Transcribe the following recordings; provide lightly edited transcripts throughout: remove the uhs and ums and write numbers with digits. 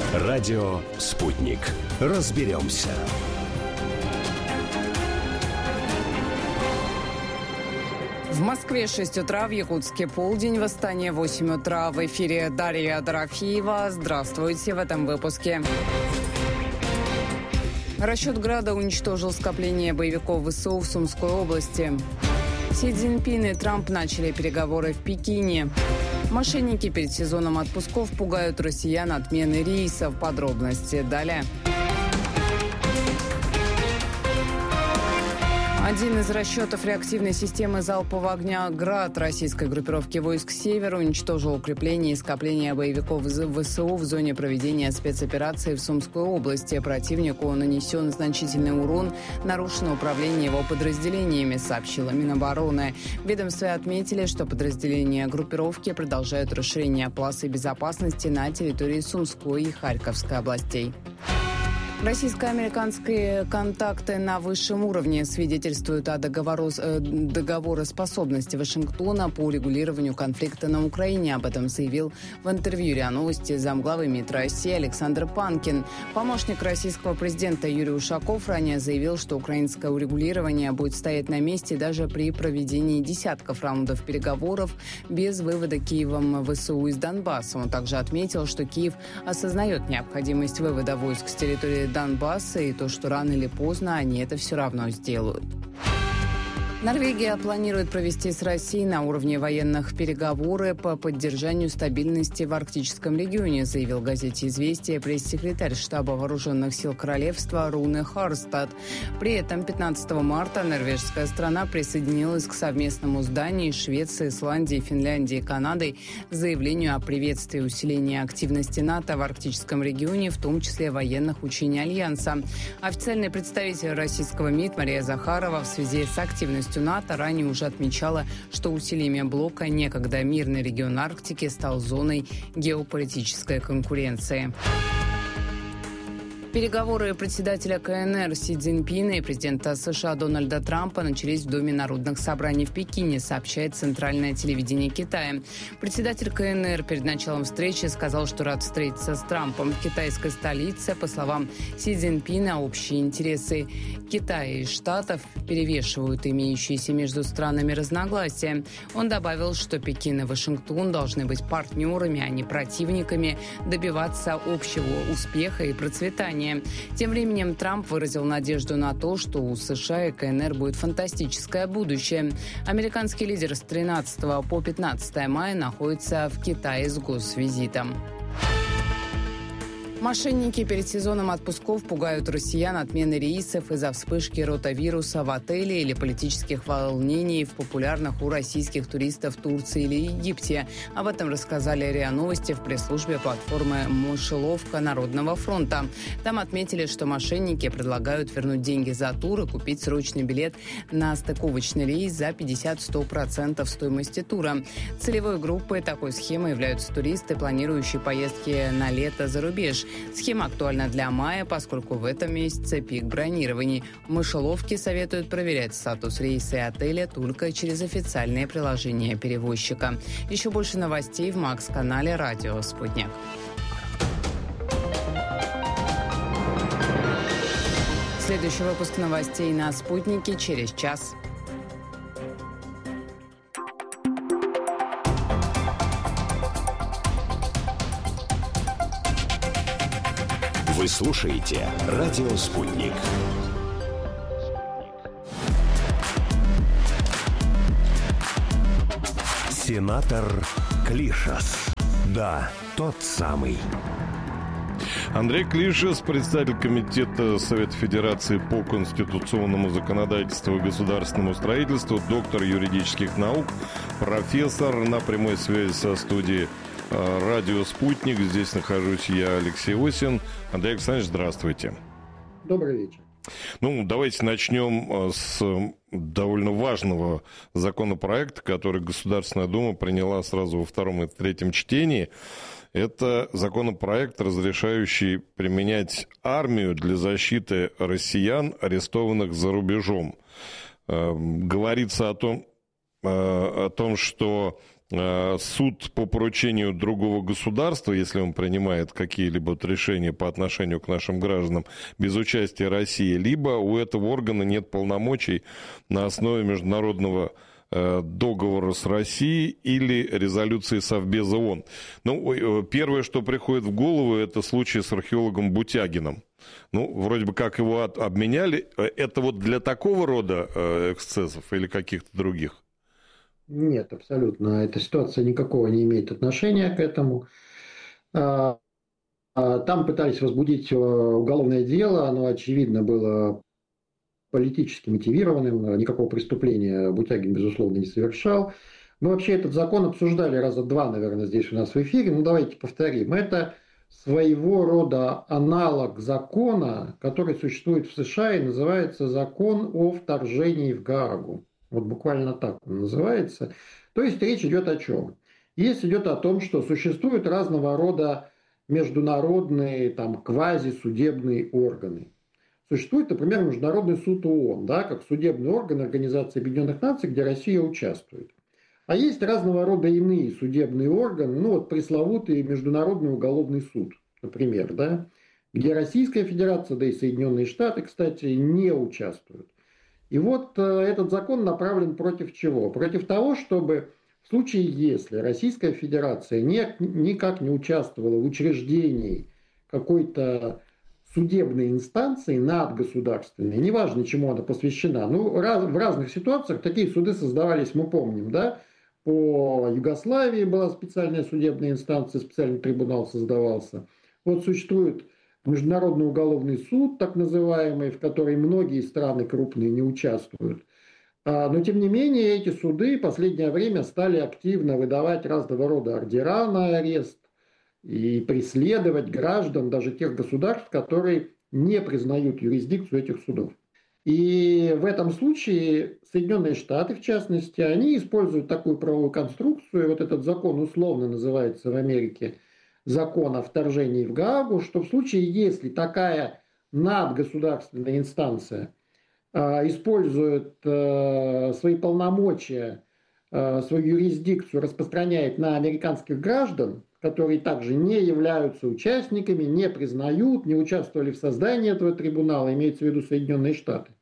Радио «Спутник». Разберемся. В Москве 6 утра, в Якутске полдень, в Астане 8 утра. В эфире Дарья Дорофеева. Здравствуйте в этом выпуске. Расчет «Града» уничтожил скопление боевиков ВСУ в Сумской области. Си Цзиньпин и Трамп начали переговоры в Пекине. Мошенники перед сезоном отпусков пугают россиян отменой рейсов. Подробности далее. Один из расчетов реактивной системы залпового огня «Град» российской группировки войск «Север» уничтожил укрепление и скопление боевиков ВСУ в зоне проведения спецоперации в Сумской области. Противнику нанесен значительный урон, нарушено управление его подразделениями, сообщила Минобороны. В ведомстве отметили, что подразделения группировки продолжают расширение полосы безопасности на территории Сумской и Харьковской областей. Российско-американские контакты на высшем уровне свидетельствуют о договороспособности Вашингтона по урегулированию конфликта на Украине. Об этом заявил в интервью РИА Новости замглавы МИД России Александр Панкин. Помощник российского президента Юрий Ушаков ранее заявил, что украинское урегулирование будет стоять на месте даже при проведении десятков раундов переговоров без вывода Киевом ВСУ из Донбасса. Он также отметил, что Киев осознает необходимость вывода войск с территории Донбасса и то, что рано или поздно они это все равно сделают. Норвегия планирует провести с Россией на уровне военных переговоры по поддержанию стабильности в арктическом регионе, заявил газете «Известия» пресс-секретарь штаба вооруженных сил королевства Руне Харстад. При этом 15 марта норвежская страна присоединилась к совместному изданию Швеции, Исландии, Финляндии и Канады заявлению о приветствии усиления активности НАТО в арктическом регионе, в том числе военных учений Альянса. Официальный представитель российского МИД Мария Захарова в связи с активностью НАТО ранее уже отмечала, что усилиями блока некогда мирный регион Арктики стал зоной геополитической конкуренции. Переговоры председателя КНР Си Цзиньпина и президента США Дональда Трампа начались в Доме народных собраний в Пекине, сообщает центральное телевидение Китая. Председатель КНР перед началом встречи сказал, что рад встретиться с Трампом в китайской столице. По словам Си Цзиньпина, общие интересы Китая и Штатов перевешивают имеющиеся между странами разногласия. Он добавил, что Пекин и Вашингтон должны быть партнерами, а не противниками, добиваться общего успеха и процветания. Тем временем Трамп выразил надежду на то, что у США и КНР будет фантастическое будущее. Американский лидер с 13 по 15 мая находится в Китае с госвизитом. Мошенники перед сезоном отпусков пугают россиян отменой рейсов из-за вспышки ротавируса в отеле или политических волнений в популярных у российских туристов Турции или Египте. Об этом рассказали РИА Новости в пресс-службе платформы «Мышеловка Народного фронта». Там отметили, что мошенники предлагают вернуть деньги за тур и купить срочный билет на стыковочный рейс за 50-100% стоимости тура. Целевой группой такой схемы являются туристы, планирующие поездки на лето за рубеж. Схема актуальна для мая, поскольку в этом месяце пик бронирований. В мышеловке советуют проверять статус рейса и отеля только через официальное приложение перевозчика. Еще больше новостей в Макс-канале «Радио Спутник». Следующий выпуск новостей на «Спутнике» через час. Вы слушаете «Радио Спутник». Сенатор Клишас. Да, тот самый. Андрей Клишас, председатель комитета Совета Федерации по конституционному законодательству и государственному строительству, доктор юридических наук, профессор, на прямой связи со студией «Радио Спутник». Здесь нахожусь я, Алексей Осин. Андрей Александрович, здравствуйте. Добрый вечер. Ну, давайте начнем с довольно важного законопроекта, который Государственная Дума приняла сразу во втором и третьем чтении. Это законопроект, разрешающий применять армию для защиты россиян, арестованных за рубежом. Говорится о том, что суд по поручению другого государства, если он принимает какие-либо решения по отношению к нашим гражданам без участия России, либо у этого органа нет полномочий на основе международного договора с Россией или резолюции Совбеза ООН. Ну, первое, что приходит в голову, это случай с археологом Бутягиным. Ну, вроде бы как его обменяли. Это вот для такого рода эксцессов или каких-то других? Нет, абсолютно. Эта ситуация никакого не имеет отношения к этому. Там пытались возбудить уголовное дело, оно, очевидно, было политически мотивированным, никакого преступления Бутягин, безусловно, не совершал. Мы вообще этот закон обсуждали раза два, наверное, здесь у нас в эфире. Ну, давайте повторим. Это своего рода аналог закона, который существует в США и называется «Закон о вторжении в Гаагу». Вот буквально так он называется. То есть речь идет о чем? Речь идет о том, что существуют разного рода международные квазисудебные органы. Существует, например, Международный суд ООН, да, как судебный орган Организации Объединенных Наций, где Россия участвует. А есть разного рода иные судебные органы, ну вот пресловутый Международный уголовный суд, например, да, где Российская Федерация, да и Соединенные Штаты, кстати, не участвуют. И вот этот закон направлен против чего? Против того, чтобы в случае, если Российская Федерация никак не участвовала в учреждении какой-то судебной инстанции надгосударственной, неважно, чему она посвящена, ну, в разных ситуациях такие суды создавались, мы помним, да, по Югославии была специальная судебная инстанция, специальный трибунал создавался. Вот существует Международный уголовный суд, так называемый, в который многие страны крупные не участвуют. Но, тем не менее, эти суды в последнее время стали активно выдавать разного рода ордера на арест и преследовать граждан даже тех государств, которые не признают юрисдикцию этих судов. И в этом случае Соединенные Штаты, в частности, они используют такую правовую конструкцию, вот этот закон условно называется в Америке закон о вторжении в Гаагу, что в случае, если такая надгосударственная инстанция использует свои полномочия, свою юрисдикцию распространяет на американских граждан, которые также не являются участниками, не признают, не участвовали в создании этого трибунала, имеется в виду Соединенные Штаты,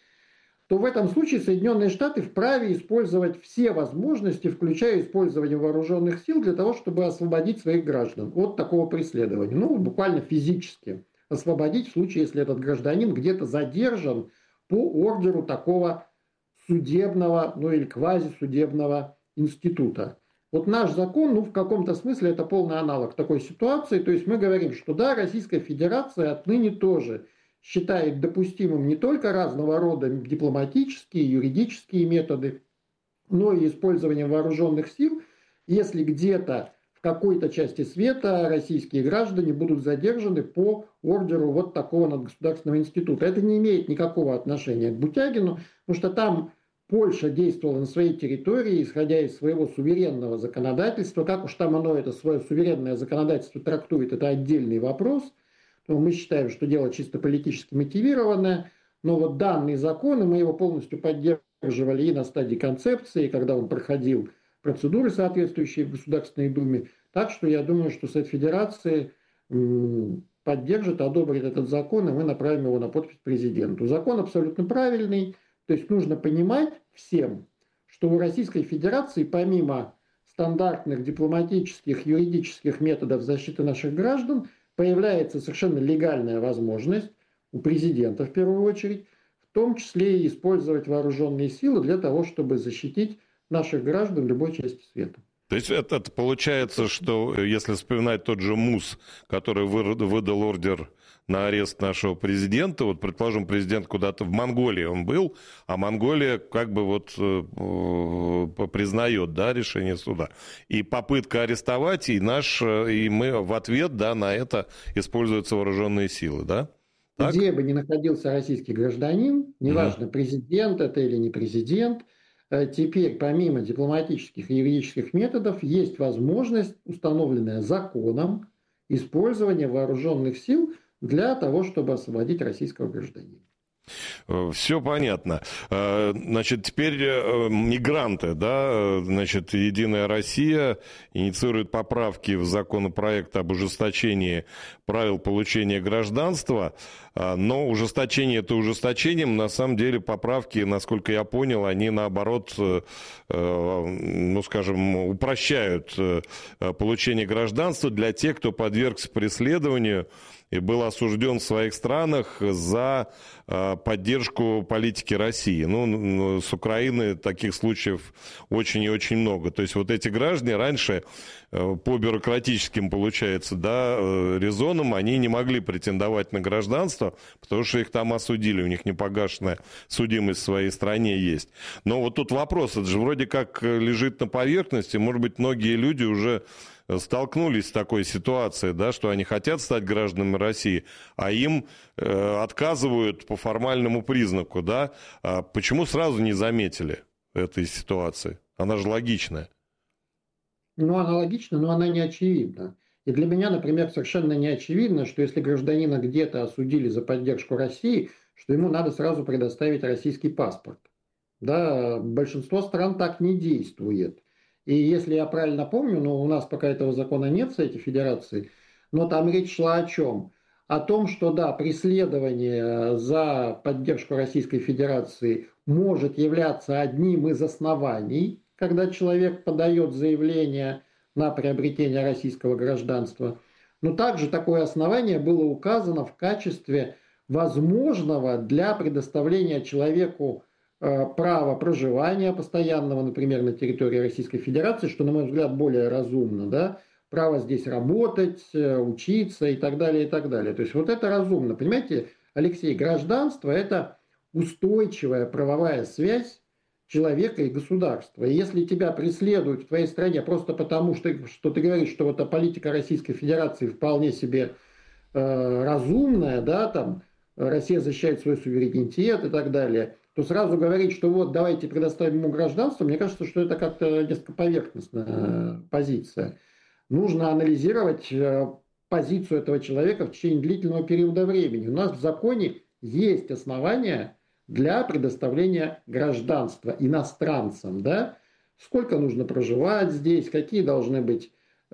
то в этом случае Соединенные Штаты вправе использовать все возможности, включая использование вооруженных сил, для того, чтобы освободить своих граждан от такого преследования. Ну, буквально физически освободить в случае, если этот гражданин где-то задержан по ордеру такого судебного, ну или квазисудебного института. Вот наш закон, ну, в каком-то смысле это полный аналог такой ситуации. То есть мы говорим, что да, Российская Федерация отныне тоже считает допустимым не только разного рода дипломатические, юридические методы, но и использование вооруженных сил, если где-то в какой-то части света российские граждане будут задержаны по ордеру вот такого надгосударственного института. Это не имеет никакого отношения к Бутягину, потому что там Польша действовала на своей территории, исходя из своего суверенного законодательства. Как уж там оно это свое суверенное законодательство трактует, это отдельный вопрос. Но мы считаем, что дело чисто политически мотивированное. Но вот данный закон, и мы его полностью поддерживали и на стадии концепции, когда он проходил процедуры, соответствующие в Государственной Думе. Так что я думаю, что Совет Федерации поддержит, одобрит этот закон, и мы направим его на подпись президенту. Закон абсолютно правильный. То есть нужно понимать всем, что у Российской Федерации помимо стандартных дипломатических, юридических методов защиты наших граждан появляется совершенно легальная возможность у президента в первую очередь, в том числе и использовать вооруженные силы для того, чтобы защитить наших граждан в любой части света. То есть это получается, что если вспоминать тот же МУС, который выдал ордер на арест нашего президента, вот, предположим, президент куда-то в Монголии он был, а Монголия как бы вот признает, да, решение суда. И попытка арестовать, и мы в ответ, да, на это используются вооруженные силы, да? Так? Где бы ни находился российский гражданин, неважно, президент это или не президент, теперь помимо дипломатических и юридических методов есть возможность, установленная законом, использования вооруженных сил для того, чтобы освободить российского гражданина. Все понятно. Значит, теперь мигранты, да, значит, «Единая Россия» инициирует поправки в законопроект об ужесточении правил получения гражданства, но ужесточение это ужесточением, на самом деле поправки, насколько я понял, они наоборот, ну, скажем, упрощают получение гражданства для тех, кто подвергся преследованию и был осужден в своих странах за поддержку политики России. Ну, с Украины таких случаев очень и очень много. То есть вот эти граждане раньше по бюрократическим, получается, да, резонам они не могли претендовать на гражданство, потому что их там осудили, у них непогашенная судимость в своей стране есть. Но вот тут вопрос, это же вроде как лежит на поверхности, может быть, многие люди уже столкнулись с такой ситуацией, да, что они хотят стать гражданами России, а им отказывают по формальному признаку, да. Почему сразу не заметили этой ситуации? Она же логичная. Ну, она логична, но она не очевидна. И для меня, например, совершенно не очевидно, что если гражданина где-то осудили за поддержку России, что ему надо сразу предоставить российский паспорт. Да, большинство стран так не действует. И если я правильно помню, но у нас пока этого закона нет в Совете Федерации, но там речь шла о чем? О том, что да, преследование за поддержку Российской Федерации может являться одним из оснований, когда человек подает заявление на приобретение российского гражданства. Но также такое основание было указано в качестве возможного для предоставления человеку права проживания постоянного, например, на территории Российской Федерации, что, на мой взгляд, более разумно, да, право здесь работать, учиться и так далее, и так далее. То есть вот это разумно. Понимаете, Алексей, гражданство – это устойчивая правовая связь человека и государства. И если тебя преследуют в твоей стране просто потому, что ты говоришь, что вот политика Российской Федерации вполне себе разумная, да, там Россия защищает свой суверенитет и так далее, то сразу говорить, что вот давайте предоставим ему гражданство, мне кажется, что это как-то несколько поверхностная позиция. Нужно анализировать позицию этого человека в течение длительного периода времени. У нас в законе есть основания для предоставления гражданства иностранцам. Да? Сколько нужно проживать здесь, какие должны быть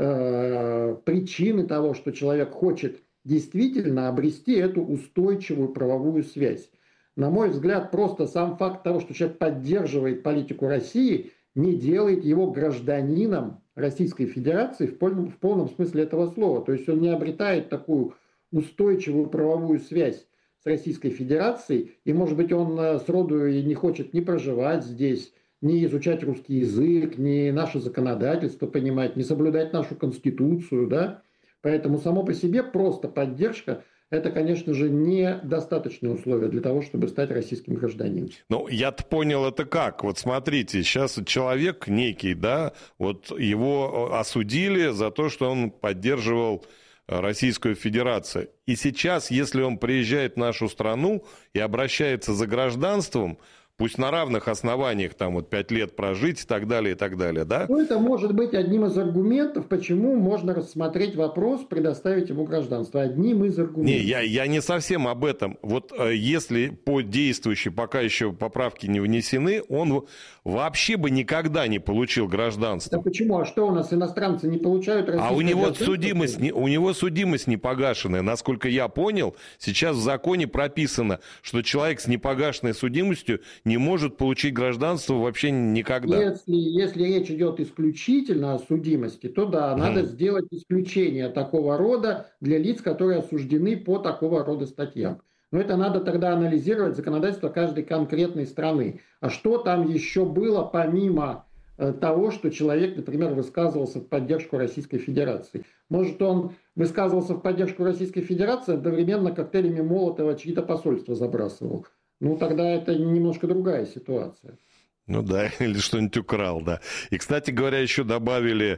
причины того, что человек хочет действительно обрести эту устойчивую правовую связь. На мой взгляд, просто сам факт того, что человек поддерживает политику России, не делает его гражданином Российской Федерации в полном смысле этого слова. То есть он не обретает такую устойчивую правовую связь с Российской Федерацией, и, может быть, он сроду и не хочет ни проживать здесь, ни изучать русский язык, ни наше законодательство понимать, ни соблюдать нашу Конституцию, да. Поэтому само по себе просто поддержка – это, конечно же, недостаточное условие для того, чтобы стать российским гражданином. Ну, я-то понял это как. Вот смотрите, сейчас человек некий, да, вот его осудили за то, что он поддерживал Российскую Федерацию. И сейчас, если он приезжает в нашу страну и обращается за гражданством, пусть на равных основаниях, там вот 5 лет прожить и так далее, да? Ну, это может быть одним из аргументов, почему можно рассмотреть вопрос, предоставить ему гражданство. Одним из аргументов. Не, я не совсем об этом. Вот если по действующей, пока еще поправки не внесены, он вообще бы никогда не получил гражданство. Да почему? А что у нас иностранцы не получают российское гражданство? У него судимость не погашенная. Насколько я понял, сейчас в законе прописано, что человек с непогашенной судимостью не может получить гражданство вообще никогда. Если речь идет исключительно о судимости, то да, надо сделать исключение такого рода для лиц, которые осуждены по такого рода статьям. Но это надо тогда анализировать законодательство каждой конкретной страны. А что там еще было помимо того, что человек, например, высказывался в поддержку Российской Федерации? Может, он высказывался в поддержку Российской Федерации, одновременно коктейлями Молотова чьи-то посольства забрасывал? Ну, тогда это немножко другая ситуация. Ну да, или что-нибудь украл, да. И, кстати говоря, еще добавили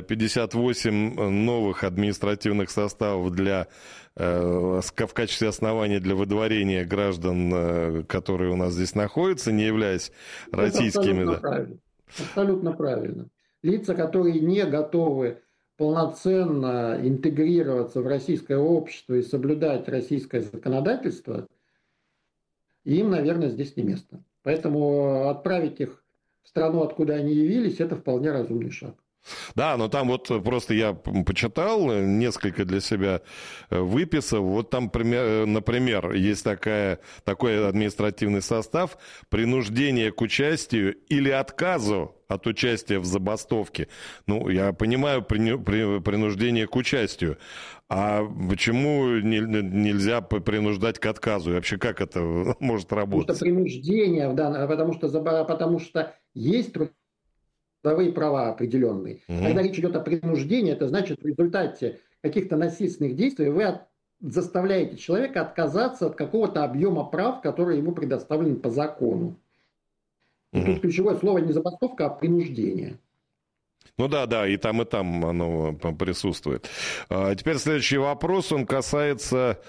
58 новых административных составов в качестве основания для выдворения граждан, которые у нас здесь находятся, не являясь российскими. Абсолютно правильно. Абсолютно правильно. Лица, которые не готовы полноценно интегрироваться в российское общество и соблюдать российское законодательство, и им, наверное, здесь не место. Поэтому отправить их в страну, откуда они явились, это вполне разумный шаг. Да, но там вот просто я почитал, несколько для себя выписал. Вот там, например, есть такой административный состав: принуждение к участию или отказу от участия в забастовке. Ну, я понимаю, принуждение к участию. А почему нельзя принуждать к отказу? И вообще, как это может работать? Потому что принуждение, потому что есть трудовые права определенные. Когда речь идет о принуждении, это значит, в результате каких-то насильственных действий вы заставляете человека отказаться от какого-то объема прав, которые ему предоставлены по закону. И тут ключевое слово не забастовка, а принуждение. Ну да, и там оно присутствует. Теперь следующий вопрос, он касается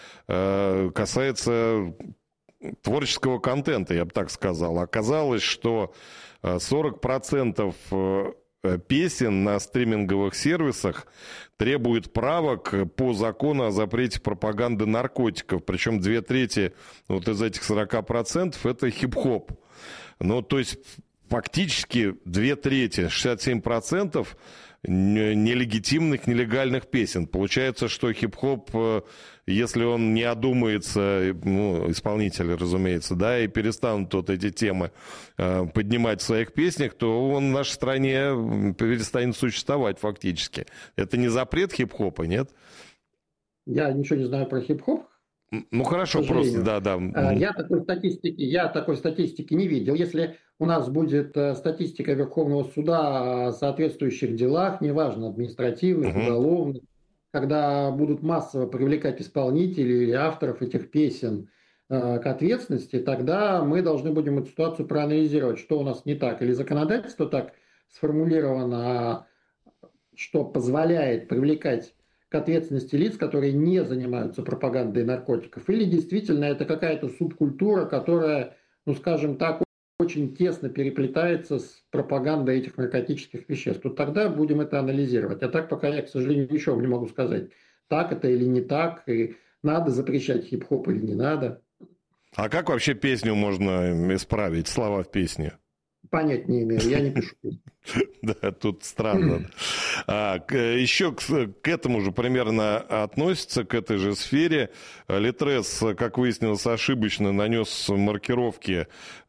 творческого контента, я бы так сказал. Оказалось, что 40% песен на стриминговых сервисах требуют правок по закону о запрете пропаганды наркотиков. Причем 2/3 вот из этих 40% это хип-хоп. Ну, то есть фактически 2/3, 67% нелегитимных, нелегальных песен. Получается, что хип-хоп, если он не одумается, ну, исполнители, разумеется, да, и перестанут вот эти темы поднимать в своих песнях, то он в нашей стране перестанет существовать фактически. Это не запрет хип-хопа, нет? Я ничего не знаю про хип-хоп. Ну, хорошо, просто, да. Я такой статистики не видел. Если у нас будет статистика Верховного суда о соответствующих делах, неважно, административных, уголовных, когда будут массово привлекать исполнителей или авторов этих песен к ответственности, тогда мы должны будем эту ситуацию проанализировать, что у нас не так. Или законодательство так сформулировано, что позволяет привлекать к ответственности лиц, которые не занимаются пропагандой наркотиков. Или действительно это какая-то субкультура, которая, ну скажем так, очень тесно переплетается с пропагандой этих наркотических веществ. Вот тогда будем это анализировать. А так пока я, к сожалению, ничего не могу сказать. Так это или не так, и надо запрещать хип-хоп или не надо. А как вообще песню можно исправить, слова в песне? Понять не имею, я не пишу. Да, тут странно. Еще к этому же примерно относится, к этой же сфере. Литрес, как выяснилось, ошибочно нанес маркировки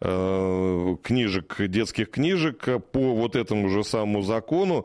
детских книжек по вот этому же самому закону.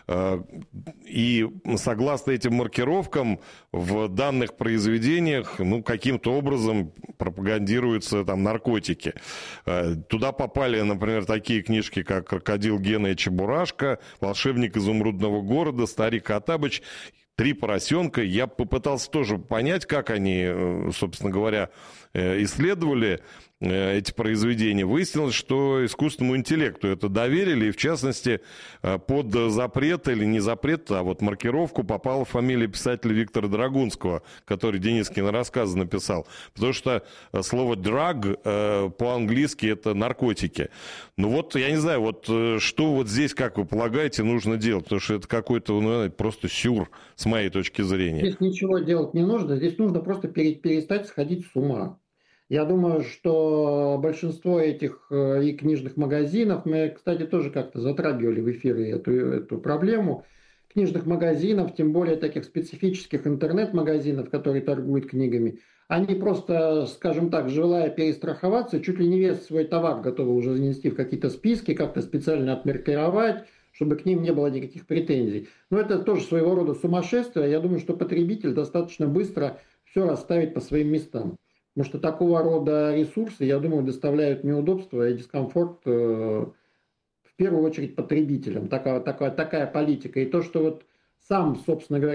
И согласно этим маркировкам в данных произведениях, ну, каким-то образом пропагандируются там наркотики. Туда попали, например, такие книжки, как «Крокодил Гена и Чебурашка», «Волшебник изумрудного города», «Старик Хоттабыч», «Три поросенка». Я попытался тоже понять, как они, собственно говоря, исследовали эти произведения. Выяснилось, что искусственному интеллекту это доверили, и в частности под запрет или не запрет, а вот маркировку попала фамилия писателя Виктора Драгунского, который Денискин рассказы написал. Потому что слово drug по-английски это наркотики. Ну вот, я не знаю, вот что вот здесь, как вы полагаете, нужно делать? Потому что это какой-то просто сюр, с моей точки зрения. Здесь ничего делать не нужно, здесь нужно просто перестать сходить с ума. Я думаю, что большинство этих и книжных магазинов, мы, кстати, тоже как-то затрагивали в эфире эту проблему, книжных магазинов, тем более таких специфических интернет-магазинов, которые торгуют книгами, они просто, скажем так, желая перестраховаться, чуть ли не весь свой товар готовы уже занести в какие-то списки, как-то специально отмаркировать, чтобы к ним не было никаких претензий. Но это тоже своего рода сумасшествие. Я думаю, что потребитель достаточно быстро все расставит по своим местам. Потому что такого рода ресурсы, я думаю, доставляют неудобства и дискомфорт в первую очередь потребителям. Такая политика. И то, что вот сам, собственно говоря,